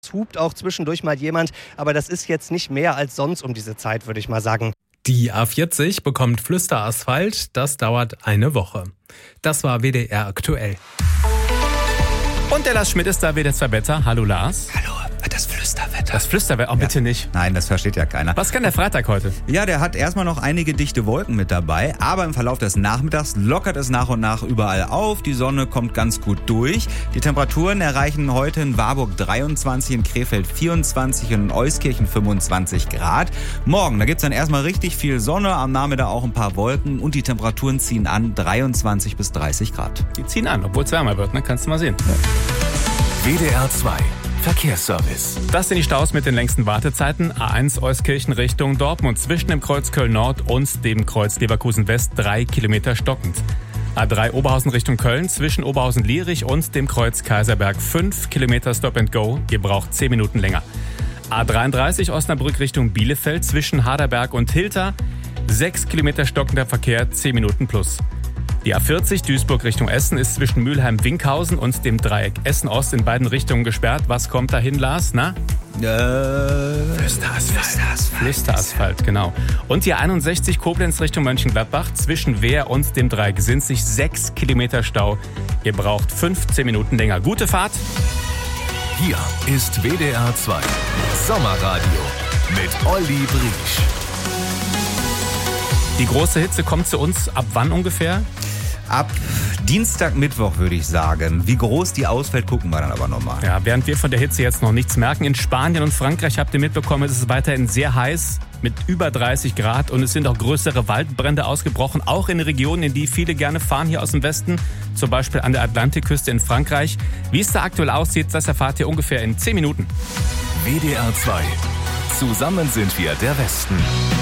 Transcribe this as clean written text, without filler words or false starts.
Es hupt auch zwischendurch mal jemand, aber das ist jetzt nicht mehr als sonst um diese Zeit, würde ich mal sagen. Die A40 bekommt Flüsterasphalt, das dauert eine Woche. Das war WDR aktuell. Und der Lars Schmidt ist da, WDR Wetter. Hallo Lars. Hallo, das Flüsterwetter. Das Flüsterwetter, bitte nicht. Nein, das versteht ja keiner. Was kann der Freitag heute? Ja, der hat erstmal noch einige dichte Wolken mit dabei, aber im Verlauf des Nachmittags lockert es nach und nach überall auf. Die Sonne kommt ganz gut durch. Die Temperaturen erreichen heute in Warburg 23, in Krefeld 24 und in Euskirchen 25 Grad. Morgen, da gibt's dann erstmal richtig viel Sonne, am Nachmittag auch ein paar Wolken und die Temperaturen ziehen an 23 bis 30 Grad. Die ziehen an, obwohl es wärmer wird, ne? Kannst du mal sehen. Ja. WDR 2 Verkehrsservice. Das sind die Staus mit den längsten Wartezeiten. A1 Euskirchen Richtung Dortmund zwischen dem Kreuz Köln-Nord und dem Kreuz Leverkusen-West 3 Kilometer stockend. A3 Oberhausen Richtung Köln zwischen Oberhausen-Lierich und dem Kreuz Kaiserberg 5 Kilometer Stop and Go. Ihr braucht 10 Minuten länger. A33 Osnabrück Richtung Bielefeld zwischen Harderberg und Hilter 6 Kilometer stockender Verkehr, 10 Minuten plus. Die A40 Duisburg Richtung Essen ist zwischen Mülheim-Winkhausen und dem Dreieck Essen-Ost in beiden Richtungen gesperrt. Was kommt dahin, Lars? Na? Flüsterasphalt, genau. Und die 61 Koblenz Richtung Mönchengladbach zwischen Wehr und dem Dreieck sind sich 6 Kilometer Stau. Ihr braucht 15 Minuten länger. Gute Fahrt. Hier ist WDR 2 Sommerradio mit Olli Briesch. Die große Hitze kommt zu uns ab wann ungefähr? Ab Dienstag, Mittwoch würde ich sagen. Wie groß die ausfällt, gucken wir dann aber nochmal. Ja, während wir von der Hitze jetzt noch nichts merken, in Spanien und Frankreich habt ihr mitbekommen, ist es weiterhin sehr heiß mit über 30 Grad und es sind auch größere Waldbrände ausgebrochen, auch in Regionen, in die viele gerne fahren hier aus dem Westen, zum Beispiel an der Atlantikküste in Frankreich. Wie es da aktuell aussieht, das erfahrt ihr ungefähr in 10 Minuten. WDR 2. Zusammen sind wir der Westen.